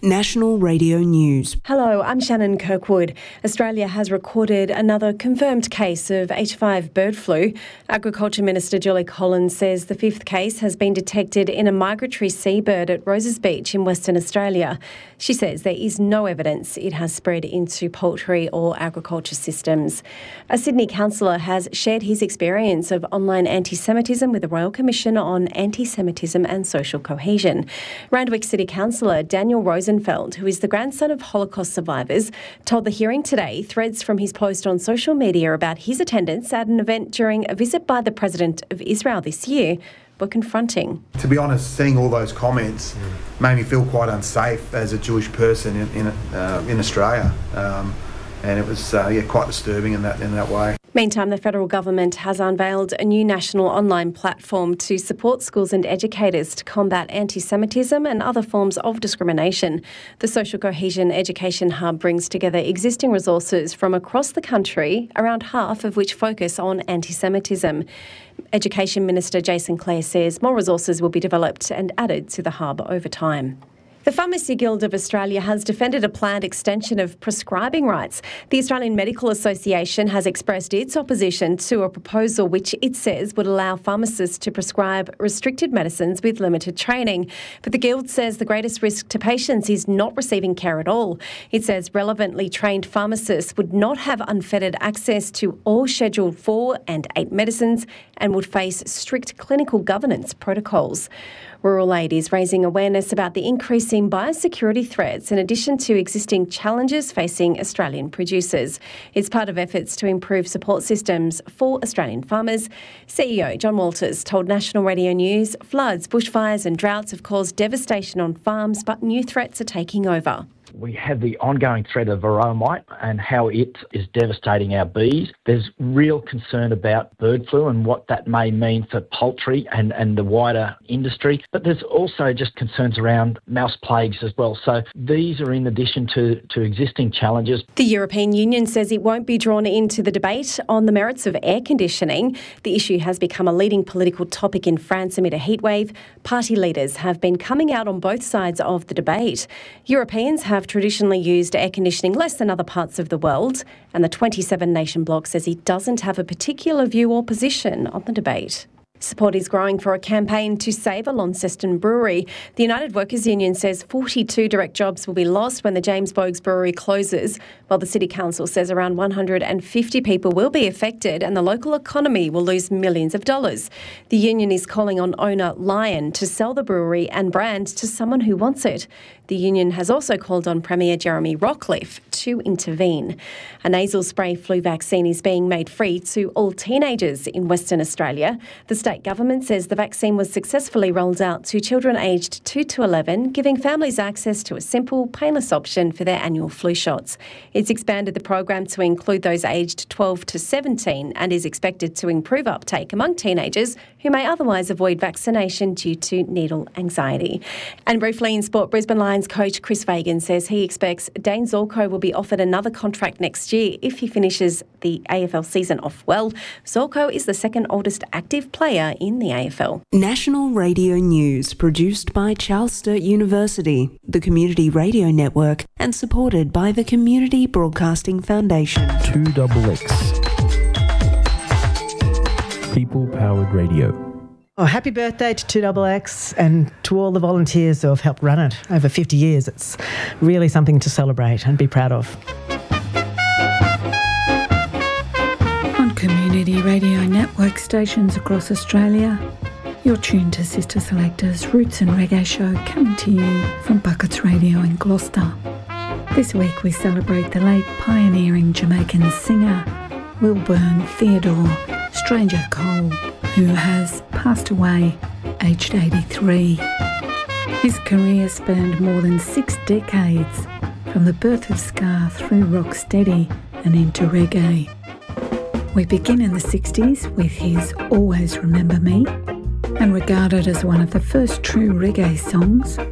National Radio News. Hello, I'm Shannon Kirkwood. Australia has recorded another confirmed case of H5 bird flu. Agriculture Minister Julie Collins says the fifth case has been detected in a migratory seabird at Roses Beach in Western Australia. She says there is no evidence it has spread into poultry or agriculture systems. A Sydney councillor has shared his experience of online anti-Semitism with the Royal Commission on Anti-Semitism and Social Cohesion. Randwick City Councillor Daniel Rosenfeld, who is the grandson of Holocaust survivors, told the hearing today threads from his post on social media about his attendance at an event during a visit by the President of Israel this year were confronting. To be honest, seeing all those comments made me feel quite unsafe as a Jewish person in Australia, and it was quite disturbing in that way. Meantime, the federal government has unveiled a new national online platform to support schools and educators to combat anti-Semitism and other forms of discrimination. The Social Cohesion Education Hub brings together existing resources from across the country, around half of which focus on anti-Semitism. Education Minister Jason Clare says more resources will be developed and added to the hub over time. The Pharmacy Guild of Australia has defended a planned extension of prescribing rights. The Australian Medical Association has expressed its opposition to a proposal which it says would allow pharmacists to prescribe restricted medicines with limited training. But the Guild says the greatest risk to patients is not receiving care at all. It says relevantly trained pharmacists would not have unfettered access to all Schedule 4 and 8 medicines and would face strict clinical governance protocols. Rural Aid is raising awareness about the increasing biosecurity threats in addition to existing challenges facing Australian producers. It's part of efforts to improve support systems for Australian farmers. CEO John Walters told National Radio News floods, bushfires and droughts have caused devastation on farms, but new threats are taking over. We have the ongoing threat of varroa mite and how it is devastating our bees. There's real concern about bird flu and what that may mean for poultry and the wider industry. But there's also just concerns around mouse plagues as well. So these are in addition to existing challenges. The European Union says it won't be drawn into the debate on the merits of air conditioning. The issue has become a leading political topic in France amid a heatwave. Party leaders have been coming out on both sides of the debate. Europeans have traditionally used air conditioning less than other parts of the world, and the 27-nation bloc says it doesn't have a particular view or position on the debate. Support is growing for a campaign to save a Launceston brewery. The United Workers Union says 42 direct jobs will be lost when the James Bogues brewery closes, while the City Council says around 150 people will be affected and the local economy will lose millions of dollars. The union is calling on owner Lion to sell the brewery and brand to someone who wants it. The union has also called on Premier Jeremy Rockliff to intervene. A nasal spray flu vaccine is being made free to all teenagers in Western Australia. The state government says the vaccine was successfully rolled out to children aged 2 to 11, giving families access to a simple, painless option for their annual flu shots. It's expanded the program to include those aged 12 to 17 and is expected to improve uptake among teenagers who may otherwise avoid vaccination due to needle anxiety. And briefly in sport, Brisbane Lions coach Chris Fagan says he expects Dane Zorko will be offered another contract next year if he finishes the AFL season off well. Zorko is the second oldest active player in the AFL. National Radio News, produced by Charles Sturt University, the Community Radio Network, and supported by the Community Broadcasting Foundation. 2XX. People-powered radio. Oh, happy birthday to 2XX and to all the volunteers who have helped run it over 50 years. It's really something to celebrate and be proud of. On Community Radio Network stations across Australia, you're tuned to Sister Selector's Roots and Reggae show coming to you from Buckets Radio in Gloucester. This week we celebrate the late pioneering Jamaican singer Wilburn Theodore Stranger Cole, who has passed away aged 83. His career spanned more than 6 decades, from the birth of ska through rocksteady and into reggae. We begin in the 60s with his Always Remember Me, and regarded as one of the first true reggae songs,